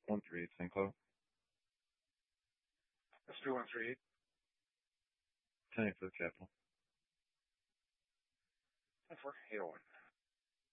138 St. Cloud. That's 2138. 10 for the capital. 14801.